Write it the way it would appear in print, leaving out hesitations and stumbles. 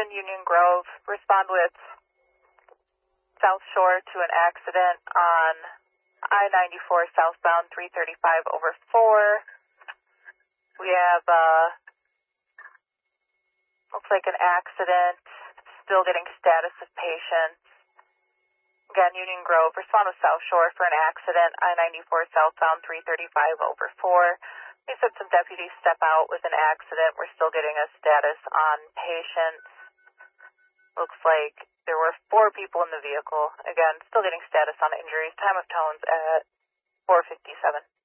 Within Union Grove, respond with South Shore to an accident on I-94 southbound 335 over 4. We have, looks like an accident, still getting status of patient. Again, Union Grove, respond with South Shore for an accident, I-94 southbound 335 over 4. We said some deputies step out with an accident. We're still getting a status on patient. Looks like there were 4 people in the vehicle. Again, still getting status on injuries. Time of tones at 4:57.